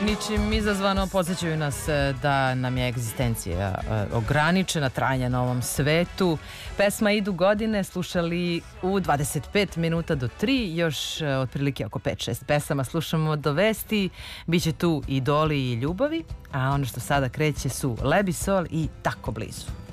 ničim izazvano podsjećaju nas da nam je egzistencija ograničena, trajanja na ovom svetu. Pesma Idu godine slušali u 25 minuta do 3, još otprilike oko 5-6 pesama slušamo do vesti. Biće tu idoli i ljubavi, a ono što sada kreće su Lebisol i Tako blizu.